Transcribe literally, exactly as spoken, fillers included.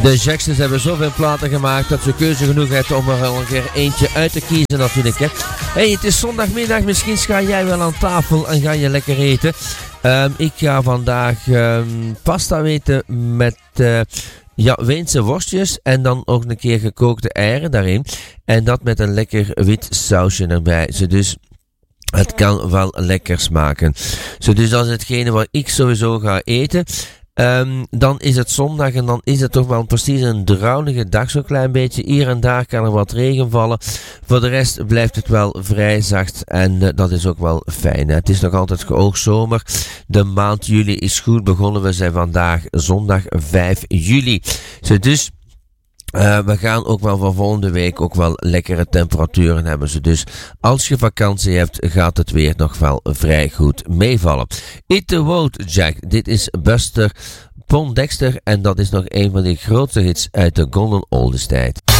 De Jacksons hebben zoveel platen gemaakt dat ze keuze genoeg hebben om er wel een keer eentje uit te kiezen natuurlijk. Hè. Hey, het is zondagmiddag, misschien ga jij wel aan tafel en ga je lekker eten. Um, ik ga vandaag um, pasta eten met uh, ja, Weense worstjes en dan ook een keer gekookte eieren daarin. En dat met een lekker wit sausje erbij. Zo dus... Het kan wel lekker smaken. Zo, dus dat is hetgene wat ik sowieso ga eten. Um, dan is het zondag en dan is het toch wel precies een druilige dag, zo'n klein beetje. Hier en daar kan er wat regen vallen. Voor de rest blijft het wel vrij zacht en uh, dat is ook wel fijn. Hè? Het is nog altijd hoogzomer. De maand juli is goed begonnen. We zijn vandaag zondag vijf juli. Zo, dus... Uh, we gaan ook wel van volgende week ook wel lekkere temperaturen hebben. Ze. Dus als je vakantie hebt, gaat het weer nog wel vrij goed meevallen. Eat the Road Jack. Dit is Buster Poindexter en dat is nog een van de grootste hits uit de Golden Oldies tijd.